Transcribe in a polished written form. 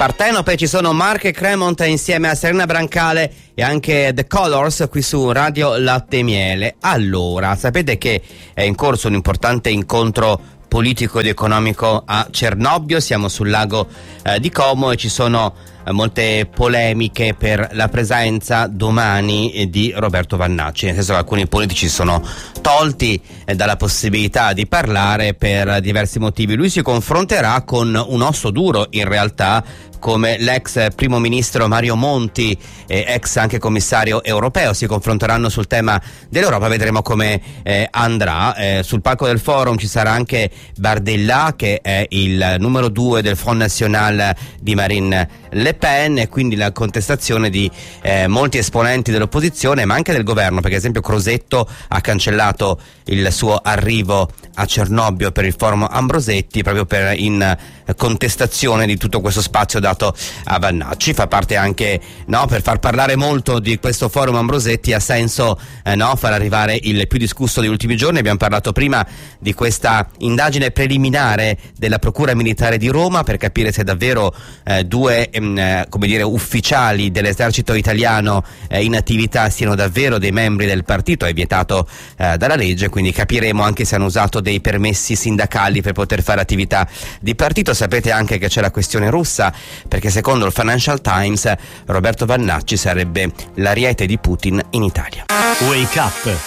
Partenope, ci sono Mark e Cremont insieme a Serena Brancale e anche The Colors qui su Radio Latte e Miele. Allora, sapete che è in corso un importante incontro politico ed economico a Cernobbio, siamo sul lago di Como e ci sono molte polemiche per la presenza domani di Roberto Vannacci, nel senso che alcuni politici sono tolti dalla possibilità di parlare per diversi motivi. Lui si confronterà con un osso duro, in realtà, come l'ex primo ministro Mario Monti, ex anche commissario europeo, si confronteranno sul tema dell'Europa, vedremo come andrà. Sul palco del forum ci sarà anche Bardella, che è il numero 2 del Front National di Marine Le Pen, e quindi la contestazione di molti esponenti dell'opposizione, ma anche del governo, perché ad esempio Crosetto ha cancellato il suo arrivo a Cernobbio per il forum Ambrosetti, proprio in contestazione di tutto questo spazio dato a Vannacci. Fa parte anche, per far parlare molto di questo forum Ambrosetti ha senso far arrivare il più discusso degli ultimi giorni. Abbiamo parlato prima di questa indagine preliminare della Procura Militare di Roma per capire se davvero due ufficiali dell'esercito italiano in attività siano davvero dei membri del partito, è vietato dalla legge, quindi capiremo anche se hanno usato dei permessi sindacali per poter fare attività di partito. Sapete anche che c'è la questione russa, perché secondo il Financial Times Roberto Vannacci sarebbe l'ariete di Putin in Italia. Wake Up